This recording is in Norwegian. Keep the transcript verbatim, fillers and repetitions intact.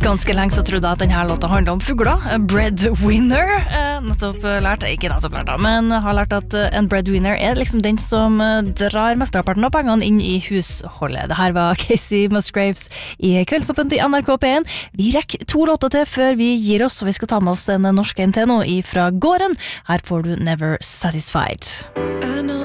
Ganske lenge så trodde jeg at denne låta handlet om fugler. Breadwinner. Eh, nettopp lært, ikke nettopp lært da, men har lært at en breadwinner er liksom den som drar mesteparten av pengene inn i husholdet. Det her var Casey Musgraves i Kveldstoppen til N R K P en. Vi rekker to låter til før vi gir oss, og vi skal ta med oss en norsk en til nå fra gården. Her får du Never Satisfied.